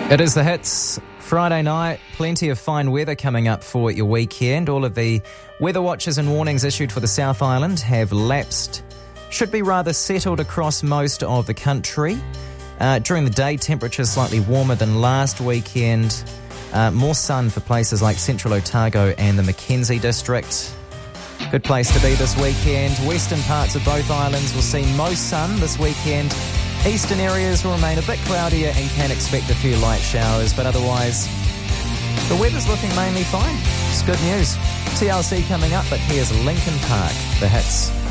It is the hits. Friday night, plenty of fine weather coming up for your weekend. All of the weather watches and warnings issued for the South Island have lapsed. Should be rather settled across most of the country. During the day, temperatures slightly warmer than last weekend. More sun for places like Central Otago and the Mackenzie district. Good place to be this weekend. Western parts of both islands will see most sun this weekend. Eastern areas will remain a bit cloudier and can expect a few light showers, but otherwise the weather's looking mainly fine. It's good news. TLC coming up, but here's Linkin Park, the hits.